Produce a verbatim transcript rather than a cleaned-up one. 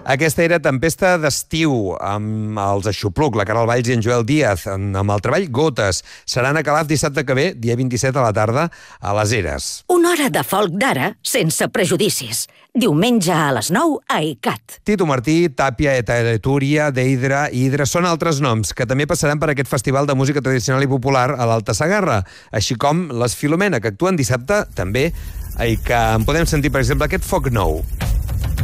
Aquesta era Tempesta d'estiu, amb els Aixopluc, la Caral Valls i en Joel Díaz, amb el treball Gotes. Seran a Calaf dissabte que ve, dia vint-i-set a la tarda, a les Eres. Una hora de folk d'ara, sense prejudicis. Diumenge a les nou a ICAT. Tito Martí, Tàpia, Etailetúria, Deidre, Hidra, són altres noms que també passaran per aquest festival de música tradicional i popular a l'Alta Segarra, així com les Filomena, que actuen dissabte també i que en podem sentir, per exemple, aquest Foc Nou.